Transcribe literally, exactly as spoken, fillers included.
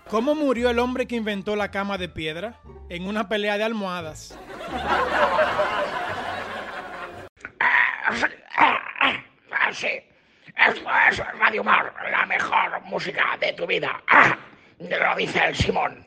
¿Cómo murió el hombre que inventó la cama de piedra? En una pelea de almohadas. Ah, sí, esto es Radio Mar, la mejor música de tu vida. Ah, lo dice el Simón.